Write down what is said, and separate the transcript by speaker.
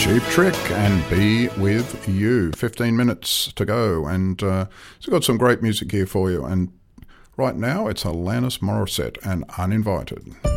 Speaker 1: Cheap Trick and Be With You. 15 minutes to go, and so got some great music here for you. And right now it's Alanis Morissette and Uninvited.